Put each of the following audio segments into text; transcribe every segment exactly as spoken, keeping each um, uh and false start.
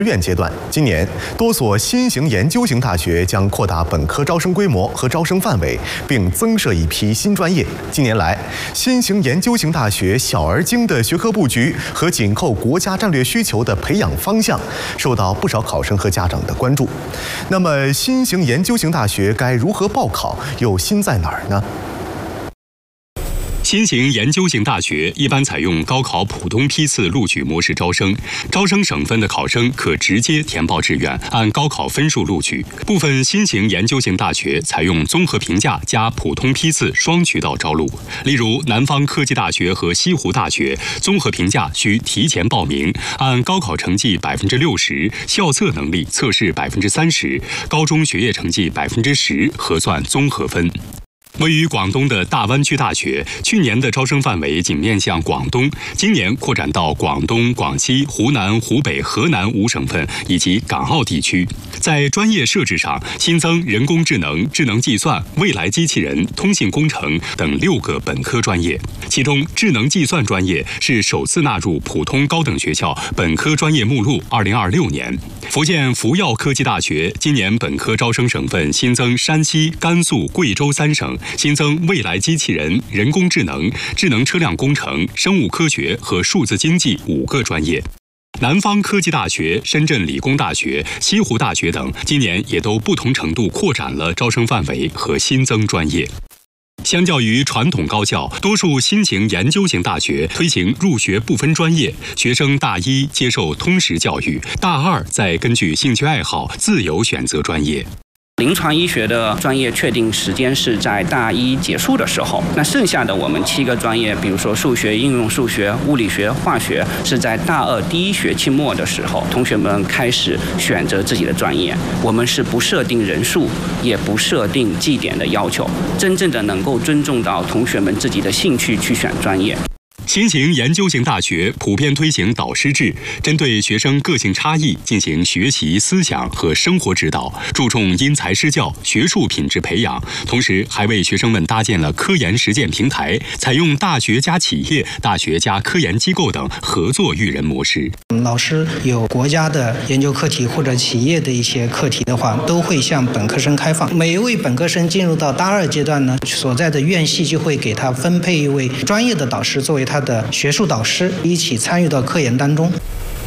院阶段，今年多所新型研究型大学将扩大本科招生规模和招生范围，并增设一批新专业。近年来，新型研究型大学小而精的学科布局和紧扣国家战略需求的培养方向，受到不少考生和家长的关注。那么，新型研究型大学该如何报考，又新在哪儿呢？ 新型研究型大学一般采用高考普通批次录取模式招生，招生省份的考生可直接填报志愿，按高考分数录取。部分新型研究型大学采用综合评价加普通批次双渠道招录，例如南方科技大学和西湖大学，综合评价需提前报名，按高考成绩百分之六十、校测能力测试百分之三十、高中学业成绩百分之十核算综合分。 位于广东的大湾区大学，去年的招生范围仅面向广东，今年扩展到广东、广西、湖南、湖北、河南五省份以及港澳地区。在专业设置上，新增人工智能、智能计算、未来机器人、通信工程等六个本科专业，其中智能计算专业是首次纳入普通高等学校本科专业目录。二零二六年，福建福耀科技大学今年本科招生省份新增山西、甘肃、贵州三省。 新增未来机器人、人工智能、智能车辆工程、生物科学和数字经济五个专业。南方科技大学、深圳理工大学、西湖大学等今年也都不同程度扩展了招生范围和新增专业。 相较于传统高校，多数新型研究型大学推行入学不分专业，学生大一接受通识教育，大二再根据兴趣爱好自由选择专业。 临床医学的专业确定时间是在大一结束的时候，那剩下的我们七个专业，比如说数学、应用数学、物理学、化学，是在大二第一学期末的时候，同学们开始选择自己的专业。我们是不设定人数，也不设定绩点的要求，真正的能够尊重到同学们自己的兴趣去选专业。 新型研究型大学普遍推行导师制，针对学生个性差异进行学习、思想和生活指导，注重因材施教、学术品质培养。同时，还为学生们搭建了科研实践平台，采用大学加企业、大学加科研机构等合作育人模式。 老师有国家的研究课题或者企业的一些课题的话，都会向本科生开放。每一位本科生进入到大二阶段呢，所在的院系就会给他分配一位专业的导师作为他 的学术导师一起参与到科研当中。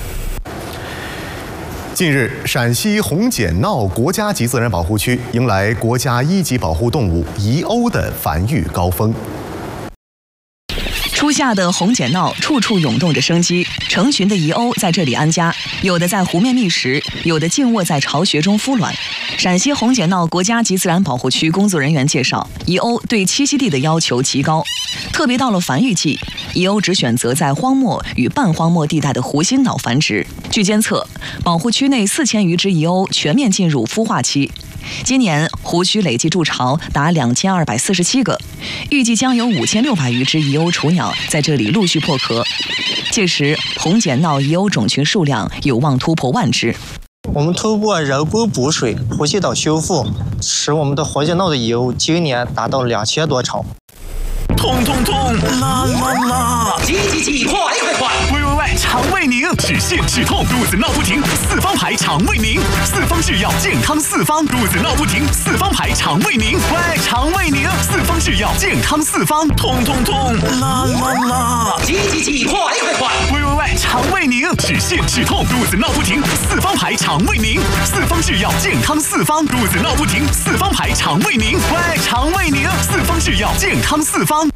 近日，陕西红剪孬国家级自然保护区迎来国家一级保护动物遗鸥的繁育高峰。 初夏的红剪孬处处涌动着生机，成群的遗鸥在这里安家，有的在湖面觅食，有的静卧在巢穴中孵卵。陕西红剪孬国家级自然保护区工作人员介绍，遗鸥对栖息地的要求极高，特别到了繁育季，遗鸥只选择在荒漠与半荒漠地带的湖心岛繁殖。据监测，保护区内四千余只遗鸥全面进入孵化期。 今年湖区累计筑巢达两千二百四十七个，预计将有五千六百余只遗鸥雏鸟在这里陆续破壳。届时，红剪孬遗鸥种群数量有望突破万只。 我们通过人工补水、湖心岛修复，使我们的红剪孬的遗鸥今年达到两千多巢。 痛痛痛，啦啦啦！ 急急急，快快快！ 喂喂喂，肠胃宁，止泻止痛，肚子闹不停，四方牌肠胃宁，四方制药健康四方，肚子闹不停，四方牌肠胃宁，喂，肠胃宁，四方制药健康四方，痛痛痛，啦啦啦！ 急急急，快快快！ 喂喂喂，肠胃宁，止泻止痛，肚子闹不停，四方牌肠胃宁，四方制药健康四方，肚子闹不停，四方牌肠胃宁，喂，肠胃宁，四方制药健康四方。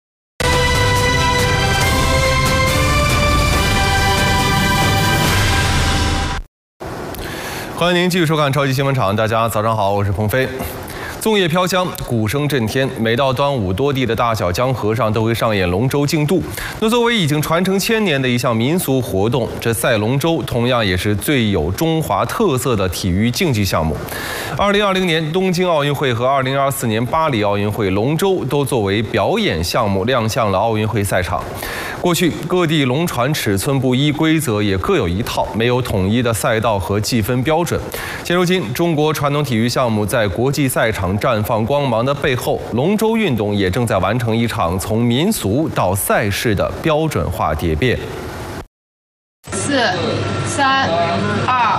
欢迎您继续收看《超级新闻场》，大家早上好，我是鹏飞。粽叶飘香，鼓声震天。每到端午，多地的大小江河上都会上演龙舟竞渡。那作为已经传承千年的一项民俗活动，这赛龙舟同样也是最有中华特色的体育竞技项目。二零二零年东京奥运会和二零二四年巴黎奥运会，龙舟都作为表演项目亮相了奥运会赛场。过去各地龙船尺寸不一，规则也各有一套，没有统一的赛道和计分标准。现如今，中国传统体育项目在国际赛场绽放光芒的背后，龙舟运动也正在完成一场从民俗到赛事的标准化蝶变。 四、三、二、